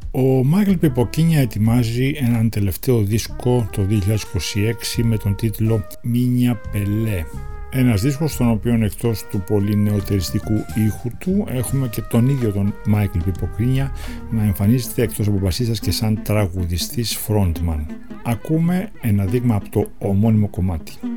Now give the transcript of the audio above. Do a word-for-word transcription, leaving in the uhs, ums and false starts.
Ο Μάικλ Πιποκίνια ετοιμάζει έναν τελευταίο δίσκο το δύο χιλιάδες είκοσι έξι με τον τίτλο Μίνια Πελέ. Ένας δίσκος στον οποίο εκτός του πολύ νεοτεριστικού ήχου του έχουμε και τον ίδιο τον Μάικλ Πιποκίνια να εμφανίζεται εκτός από μπασίστας και σαν τραγουδιστής frontman. Ακούμε ένα δείγμα από το ομώνυμο κομμάτι.